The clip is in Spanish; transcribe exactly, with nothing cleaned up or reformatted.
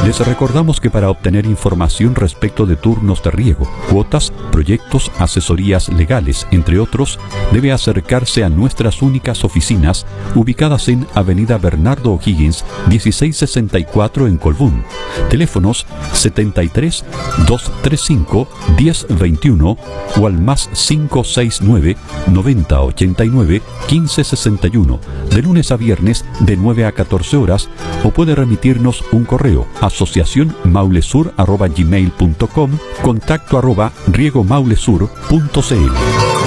Les recordamos que para obtener información respecto de turnos de riego, cuotas, proyectos, asesorías legales, entre otros, debe acercarse a nuestras únicas oficinas ubicadas en Avenida Bernardo O'Higgins, dieciséis sesenta y cuatro en Colbún. Teléfonos setenta y tres, doscientos treinta y cinco, diez veintiuno o al más cinco seis nueve, noventa ochenta y nueve, quince sesenta y uno, de lunes a viernes de nueve a catorce horas, o puede remitirnos un correo asociación maulesur arroba gmail punto com, contacto arroba riegomaulesur punto cl.